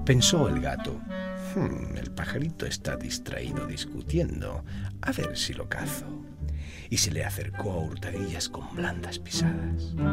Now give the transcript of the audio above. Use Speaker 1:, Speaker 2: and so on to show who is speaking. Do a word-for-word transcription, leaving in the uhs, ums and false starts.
Speaker 1: Pensó el gato. Hmm, el pajarito está distraído discutiendo. A ver si lo cazo. Y se le acercó a hurtadillas con blandas pisadas.